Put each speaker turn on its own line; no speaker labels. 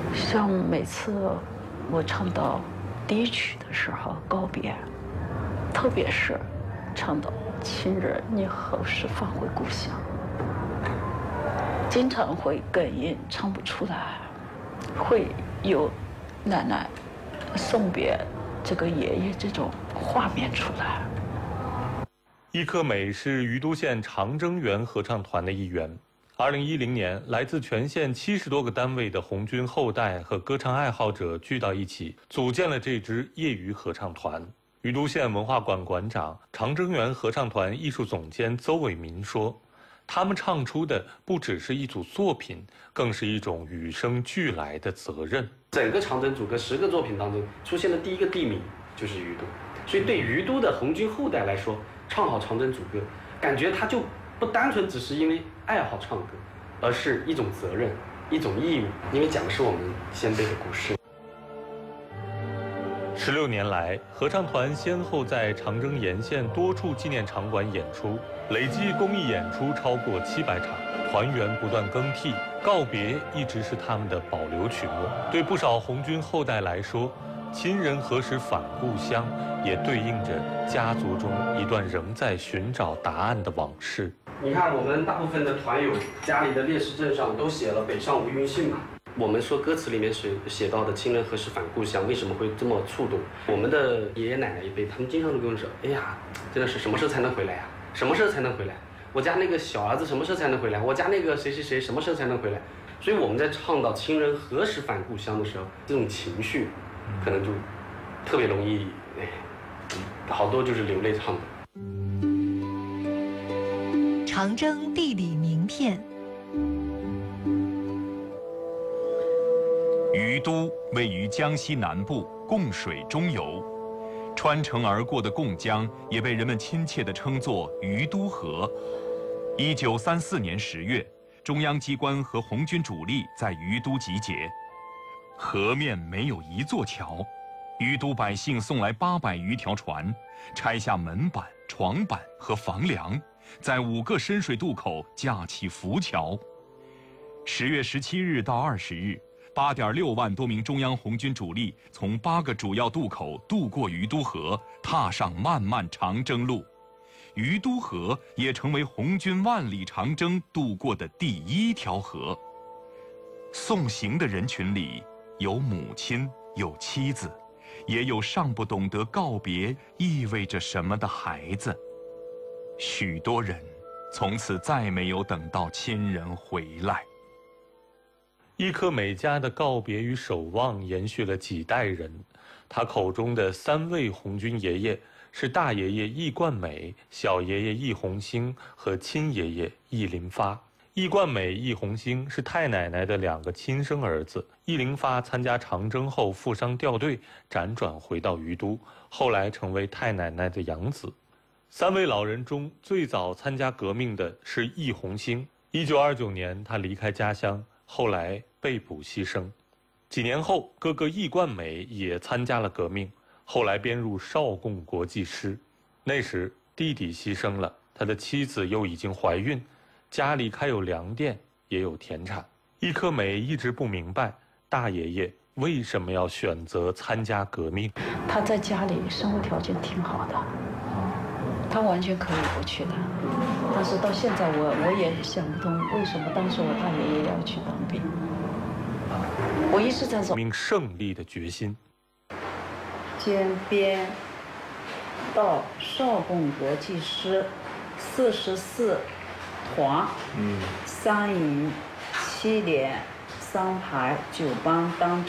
像每次我唱到第一曲的时候告别，特别是唱到亲人你何时返回故乡，经常会哽咽唱不出来，会有奶奶送别这个爷爷这种画面出来。
易克美是于都县长征园合唱团的一员。2010年，来自全县70多个单位的红军后代和歌唱爱好者聚到一起，组建了这支业余合唱团。于都县文化馆馆长、长征园合唱团艺术总监邹伟民说，他们唱出的不只是一组作品，更是一种与生俱来的责任。
整个长征组歌10个作品当中，出现的第一个地名就是于都，所以对于都的红军后代来说，唱好长征组歌，感觉他就不单纯只是因为爱好唱歌，而是一种责任，一种义务，因为讲的是我们先辈的故事。
16年来，合唱团先后在长征沿线多处纪念场馆演出，累计公益演出超过700场，团员不断更替，告别一直是他们的保留曲目。对不少红军后代来说，亲人何时返故乡，也对应着家族中一段仍在寻找答案的往事。
你看，我们大部分的团友家里的烈士证上都写了北上无音信嘛。我们说歌词里面写到的亲人何时返故乡，为什么会这么触动？我们的爷爷奶奶一辈，他们经常都跟我说：“哎呀，真的是什么时候才能回来呀？什么时候才能回来？我家那个小儿子什么时候才能回来？我家那个谁谁谁什么时候才能回来？”所以我们在唱到亲人何时返故乡的时候，这种情绪可能就特别容易，好多就是流泪唱的。
长征地理名片。
于都位于江西南部，贡水中游，穿城而过的贡江也被人们亲切地称作于都河。1934年10月，中央机关和红军主力在于都集结，河面没有一座桥，于都百姓送来800余条船，拆下门板、床板和房梁，在5个深水渡口架起浮桥。10月17日到20日，8.6万多名中央红军主力从8个主要渡口渡过于都河，踏上漫漫长征路。于都河也成为红军万里长征渡过的第1条河。送行的人群里，有母亲，有妻子，也有尚不懂得告别意味着什么的孩子。许多人从此再没有等到亲人回来。
易克美家的告别与守望延续了几代人。他口中的3位红军爷爷是大爷爷易冠美、小爷爷易红星和亲爷爷易林发。易冠美、易红星是太奶奶的2个亲生儿子。易林发参加长征后负伤掉队，辗转回到于都，后来成为太奶奶的养子。3位老人中最早参加革命的是易红星。1929年，他离开家乡，后来被捕牺牲。几年后，哥哥易冠美也参加了革命，后来编入少共国际师。那时弟弟牺牲了，他的妻子又已经怀孕，家里开有粮店，也有田产。易克美一直不明白大爷爷为什么要选择参加革命。
他在家里生活条件挺好的，他完全可以不去的，但是到现在我也想不通，为什么当时我大爷爷要去当兵。我一直在
革命胜利的决心。
兼编到少共国际师44团，3营7连3排9班当。